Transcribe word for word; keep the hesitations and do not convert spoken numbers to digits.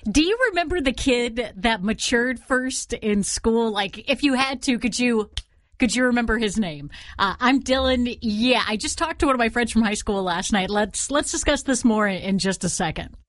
Do you remember the kid that matured first in school? Like, if you had to, could you could you remember his name? Uh, I'm Dylan. Yeah, I just talked to one of my friends from high school last night. Let's let's discuss this more in just a second.